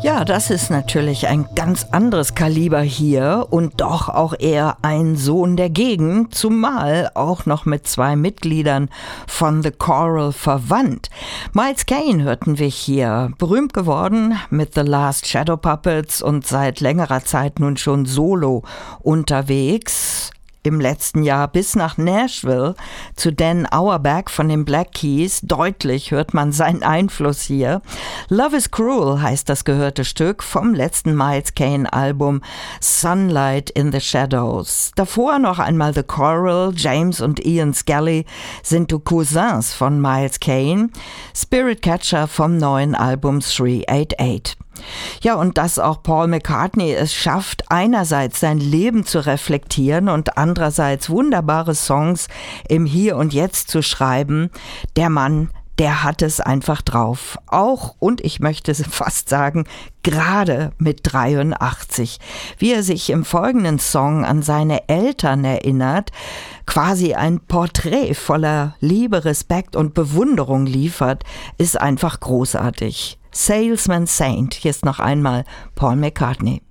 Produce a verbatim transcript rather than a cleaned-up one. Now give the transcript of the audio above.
Ja, das ist natürlich ein ganz anderes Kaliber hier und doch auch eher ein Sohn der Gegend, zumal auch noch mit zwei Mitgliedern von The Coral verwandt. Miles Kane hörten wir hier, berühmt geworden mit The Last Shadow Puppets und seit längerer Zeit nun schon solo unterwegs. Im letzten Jahr bis nach Nashville zu Dan Auerbach von den Black Keys. Deutlich hört man seinen Einfluss hier. Love is Cruel heißt das gehörte Stück vom letzten Miles Kane Album Sunlight in the Shadows. Davor noch einmal The Coral. James und Ian Scully sind die Cousins von Miles Kane. Spirit Catcher vom neuen Album drei acht acht. Ja, und dass auch Paul McCartney es schafft, einerseits sein Leben zu reflektieren und andererseits wunderbare Songs im Hier und Jetzt zu schreiben, der Mann, der hat es einfach drauf. Auch, und ich möchte fast sagen, gerade mit dreiundachtzig. Wie er sich im folgenden Song an seine Eltern erinnert, quasi ein Porträt voller Liebe, Respekt und Bewunderung liefert, ist einfach großartig. Salesman Saint. Hier ist noch einmal Paul McCartney.